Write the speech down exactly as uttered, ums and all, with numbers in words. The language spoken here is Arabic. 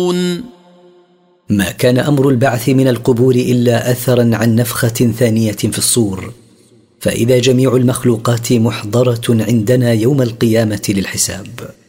ما كان أمر البعث من القبور إلا أثرا عن نفخة ثانية في الصور، فإذا جميع المخلوقات محضرة عندنا يوم القيامة للحساب.